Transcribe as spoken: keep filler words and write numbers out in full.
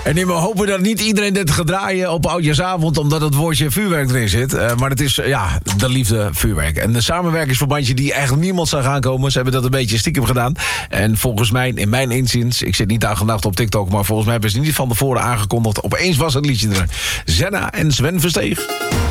En we hopen dat niet iedereen dit gaat draaien op Oudjaarsavond, omdat het woordje vuurwerk erin zit. Uh, maar het is, uh, ja, de liefde vuurwerk. En de samenwerkingsverbandje die eigenlijk niemand zou gaan komen. Ze hebben dat een beetje stiekem gedaan. En volgens mij, in mijn inziens, ik zit niet aangenacht op TikTok, maar volgens mij hebben ze niet van tevoren aangekondigd. Opeens was het liedje er. Zenna en Sven Versteeg.